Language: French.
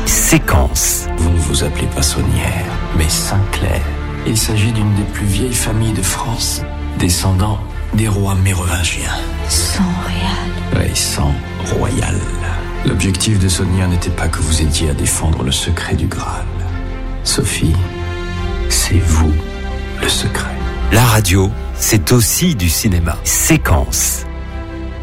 Séquence. Vous ne vous appelez pas Saunière, mais Sinclair. Il s'agit d'une des plus vieilles familles de France, descendant des rois mérovingiens. Sang royal. Oui, sang royal. L'objectif de Saunière n'était pas que vous aidiez à défendre le secret du Graal. Sophie, c'est vous le secret. La radio, c'est aussi du cinéma. Séquence.